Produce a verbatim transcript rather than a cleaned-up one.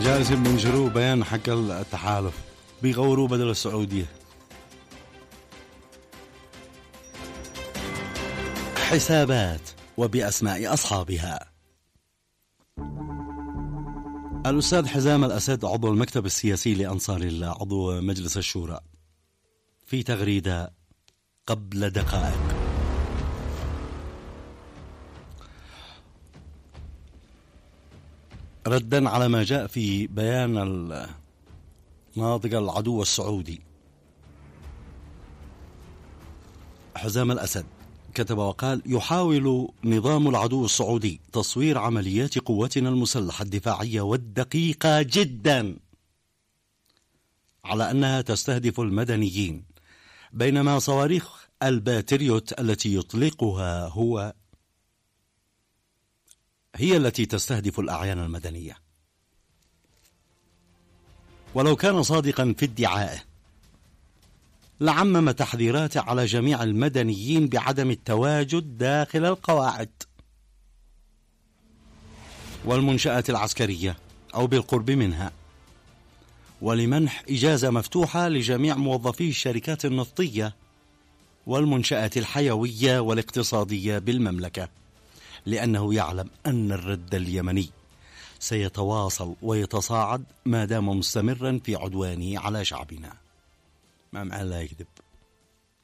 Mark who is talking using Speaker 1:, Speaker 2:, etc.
Speaker 1: جالس بينشروا بيان حق التحالف بيغوروا بدل السعودية. حسابات وبأسماء أصحابها. الأستاذ حزام الأسد عضو المكتب السياسي لأنصار الله عضو مجلس الشورى في تغريدة قبل دقائق: ردا على ما جاء في بيان ناطق العدو السعودي، حزام الأسد كتب وقال: يحاول نظام العدو السعودي تصوير عمليات قواتنا المسلحة الدفاعية والدقيقة جدا على أنها تستهدف المدنيين، بينما صواريخ الباتريوت التي يطلقها هو هي التي تستهدف الأعيان المدنية. ولو كان صادقا في ادعائه لعمم تحذيراته على جميع المدنيين بعدم التواجد داخل القواعد والمنشآت العسكرية أو بالقرب منها، ولمنح إجازة مفتوحة لجميع موظفي الشركات النفطية والمنشآت الحيوية والاقتصادية بالمملكة، لأنه يعلم أن الرد اليمني سيتواصل ويتصاعد ما دام مستمرا في عدوانه على شعبنا. ما معه لا يكذب.